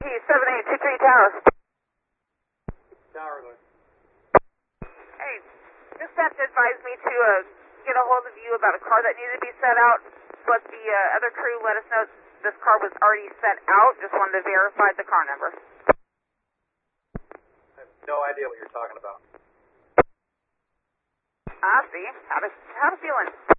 Hey, 7823 Towers. Tower, go ahead. Hey, dispatch advised me to get a hold of you about a car that needed to be set out, but the other crew let us know this car was already set out. Just wanted to verify the car number. I have no idea what you're talking about. I see. How to feeling?